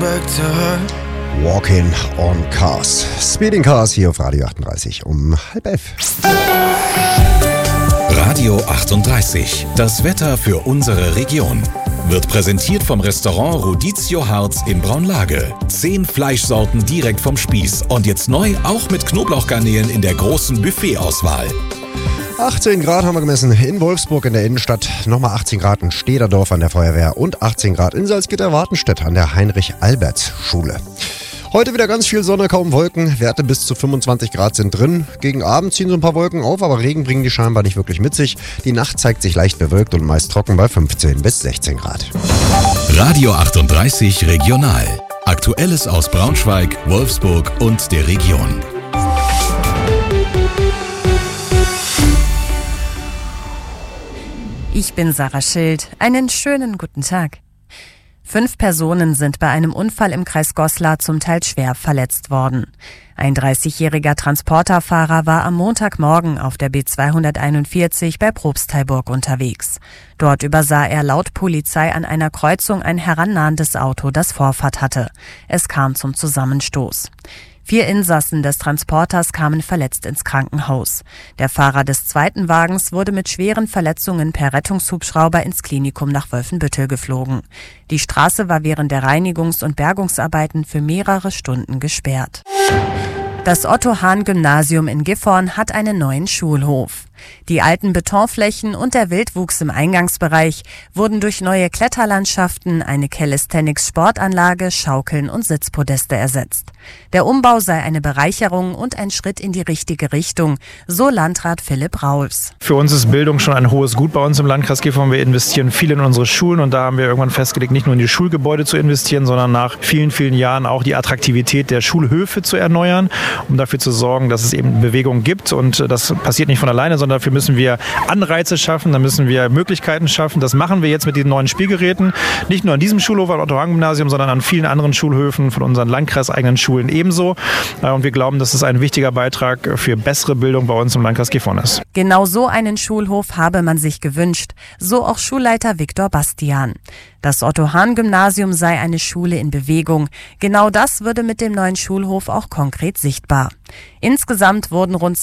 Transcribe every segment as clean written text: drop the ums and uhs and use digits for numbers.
Walking on Cars. Speeding Cars hier auf Radio 38 um 10:30. Radio 38. Das Wetter für unsere Region. Wird präsentiert vom Restaurant Rodizio Harz in Braunlage. 10 Fleischsorten direkt vom Spieß. Und jetzt neu auch mit Knoblauchgarnelen in der großen Buffetauswahl. 18 Grad haben wir gemessen in Wolfsburg in der Innenstadt, nochmal 18 Grad in Stederdorf an der Feuerwehr und 18 Grad in Salzgitter-Wartenstedt an der Heinrich-Alberts-Schule. Heute wieder ganz viel Sonne, kaum Wolken, Werte bis zu 25 Grad sind drin. Gegen Abend ziehen so ein paar Wolken auf, aber Regen bringen die scheinbar nicht wirklich mit sich. Die Nacht zeigt sich leicht bewölkt und meist trocken bei 15 bis 16 Grad. Radio 38 Regional. Aktuelles aus Braunschweig, Wolfsburg und der Region. Ich bin Sarah Schild. Einen schönen guten Tag. 5 Personen sind bei einem Unfall im Kreis Goslar zum Teil schwer verletzt worden. Ein 30-jähriger Transporterfahrer war am Montagmorgen auf der B241 bei Probstheilburg unterwegs. Dort übersah er laut Polizei an einer Kreuzung ein herannahendes Auto, das Vorfahrt hatte. Es kam zum Zusammenstoß. 4 Insassen des Transporters kamen verletzt ins Krankenhaus. Der Fahrer des zweiten Wagens wurde mit schweren Verletzungen per Rettungshubschrauber ins Klinikum nach Wolfenbüttel geflogen. Die Straße war während der Reinigungs- und Bergungsarbeiten für mehrere Stunden gesperrt. Das Otto-Hahn-Gymnasium in Gifhorn hat einen neuen Schulhof. Die alten Betonflächen und der Wildwuchs im Eingangsbereich wurden durch neue Kletterlandschaften, eine Calisthenics-Sportanlage, Schaukeln und Sitzpodeste ersetzt. Der Umbau sei eine Bereicherung und ein Schritt in die richtige Richtung, so Landrat Philipp Rauls. Für uns ist Bildung schon ein hohes Gut bei uns im Landkreis Gifhorn. Wir investieren viel in unsere Schulen und da haben wir irgendwann festgelegt, nicht nur in die Schulgebäude zu investieren, sondern nach vielen, vielen Jahren auch die Attraktivität der Schulhöfe zu erneuern, um dafür zu sorgen, dass es eben Bewegung gibt. Und das passiert nicht von alleine, sondern dafür müssen wir Anreize schaffen, da müssen wir Möglichkeiten schaffen. Das machen wir jetzt mit den neuen Spielgeräten. Nicht nur an diesem Schulhof, am Otto-Hahn-Gymnasium, sondern an vielen anderen Schulhöfen von unseren landkreiseigenen Schulen ebenso. Und wir glauben, dass es ein wichtiger Beitrag für bessere Bildung bei uns im Landkreis Gifhorn ist. Genau so einen Schulhof habe man sich gewünscht, so auch Schulleiter Viktor Bastian. Das Otto-Hahn-Gymnasium sei eine Schule in Bewegung. Genau das würde mit dem neuen Schulhof auch konkret sichtbar. Insgesamt wurden rund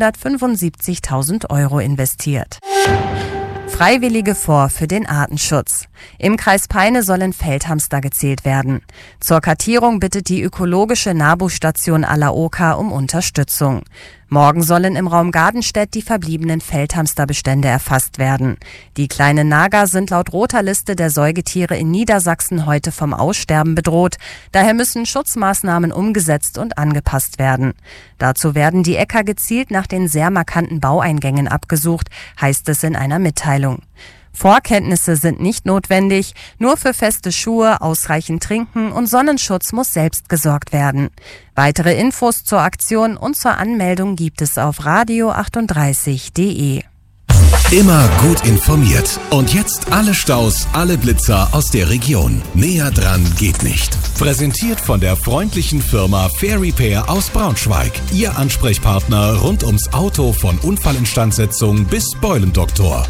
275.000 € investiert. Freiwillige für den Artenschutz. Im Kreis Peine sollen Feldhamster gezählt werden. Zur Kartierung bittet die ökologische NABU-Station Alaoka um Unterstützung. Morgen sollen im Raum Gardenstedt die verbliebenen Feldhamsterbestände erfasst werden. Die kleinen Nager sind laut roter Liste der Säugetiere in Niedersachsen heute vom Aussterben bedroht. Daher müssen Schutzmaßnahmen umgesetzt und angepasst werden. Dazu werden die Äcker gezielt nach den sehr markanten Baueingängen abgesucht, heißt es in einer Mitteilung. Vorkenntnisse sind nicht notwendig, nur für feste Schuhe, ausreichend Trinken und Sonnenschutz muss selbst gesorgt werden. Weitere Infos zur Aktion und zur Anmeldung gibt es auf radio38.de. Immer gut informiert. Und jetzt alle Staus, alle Blitzer aus der Region. Näher dran geht nicht. Präsentiert von der freundlichen Firma Fair Repair aus Braunschweig. Ihr Ansprechpartner rund ums Auto von Unfallinstandsetzung bis Beulendoktor.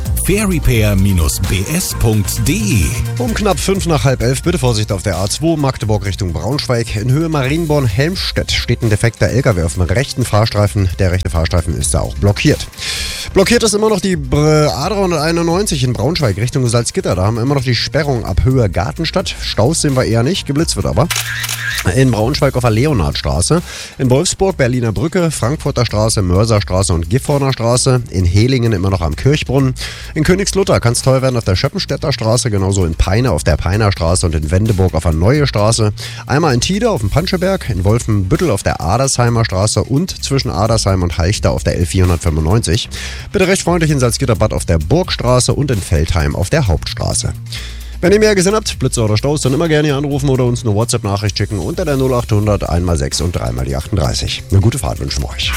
fairrepair-bs.de. Um knapp 5 nach halb 11, bitte Vorsicht auf der A2 Magdeburg Richtung Braunschweig. In Höhe Marienborn-Helmstedt steht ein defekter LKW auf dem rechten Fahrstreifen. Der rechte Fahrstreifen ist da auch blockiert. Blockiert ist immer noch die A391 in Braunschweig Richtung Salzgitter. Da haben wir immer noch die Sperrung ab Höhe Gartenstadt. Staus sehen wir eher nicht, geblitzt wird aber. In Braunschweig auf der Leonhardstraße. In Wolfsburg, Berliner Brücke, Frankfurter Straße, Mörserstraße und Gifhorner Straße. In Hehlingen immer noch am Kirchbrunnen. In Königslutter kann es teuer werden auf der Schöppenstädter Straße, genauso in Peine auf der Peiner Straße und in Wendeburg auf der Neue Straße. Einmal in Tide auf dem Panscheberg, in Wolfenbüttel auf der Adersheimer Straße und zwischen Adersheim und Halchter auf der L495. Bitte recht freundlich in Salzgitterbad auf der Burgstraße und in Feldheim auf der Hauptstraße. Wenn ihr mehr gesehen habt, Blitze oder Staus, dann immer gerne hier anrufen oder uns eine WhatsApp-Nachricht schicken unter der 0800 1x6 und 3x38. Eine gute Fahrt wünschen wir euch.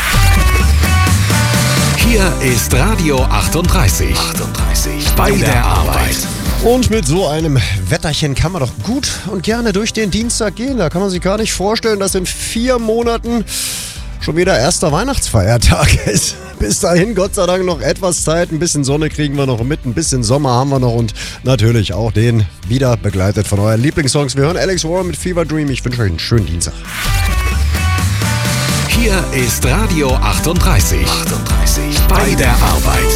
Hier ist Radio 38. Bei der Arbeit. Und mit so einem Wetterchen kann man doch gut und gerne durch den Dienstag gehen. Da kann man sich gar nicht vorstellen, dass in 4 Monaten schon wieder erster Weihnachtsfeiertag ist. Bis dahin, Gott sei Dank, noch etwas Zeit. Ein bisschen Sonne kriegen wir noch mit, ein bisschen Sommer haben wir noch und natürlich auch den wieder begleitet von euren Lieblingssongs. Wir hören Alex Warren mit Fever Dream. Ich wünsche euch einen schönen Dienstag. Hier ist Radio 38. Bei der Arbeit.